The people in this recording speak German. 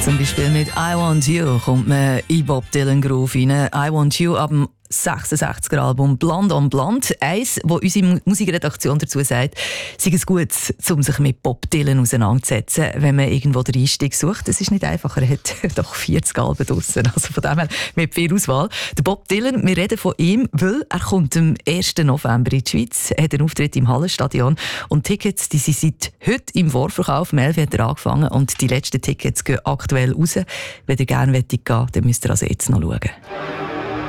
Zum Beispiel mit «I Want You» kommt man in Bob Dylan Groove rein. «I Want You» ab dem 66er Album «Blond on Blond». Eins, wo unsere Musikredaktion dazu sagt, sei es gut, um sich mit Bob Dylan auseinanderzusetzen, wenn man irgendwo den Einstieg sucht. Das ist nicht einfach, er hat doch 40 Alben draussen, also von dem her mit viel Auswahl. Der Bob Dylan, wir reden von ihm, weil er kommt am 1. November in die Schweiz, hat einen Auftritt im Hallenstadion und Tickets, die sind seit heute im Vorverkauf. Um 11 hat er angefangen und die letzten Tickets gehen aktuell raus. Wenn ihr gerne gehen wollt, dann müsst ihr also jetzt noch schauen.